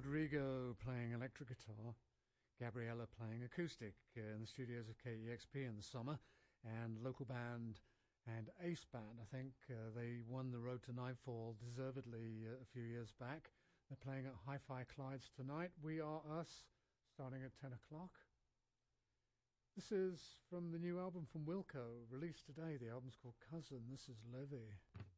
Rodrigo playing electric guitar, Gabriella playing acoustic in the studios of KEXP in the summer, and local band and Ace Band. I think they won the Road to Nightfall deservedly a few years back. They're playing at Hi-Fi Clyde's tonight. We Are Us, starting at 10 o'clock. This is from the new album from Wilco, released today. The album's called Cousin. This is Levy.